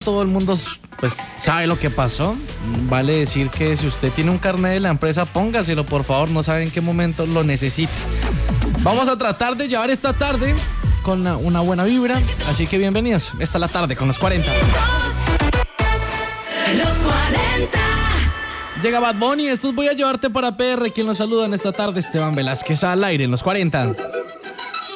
todo el mundo pues sabe lo que pasó. Vale decir que si usted tiene un carnet de la empresa, póngaselo, por favor, no sabe en qué momento lo necesite. Vamos a tratar de llevar esta tarde con una buena vibra, así que bienvenidos. Esta es la tarde con los 40. Los 40. Llega Bad Bunny, estos voy a llevarte para PR. Quien nos saluda en esta tarde, Esteban Velázquez al aire en los 40.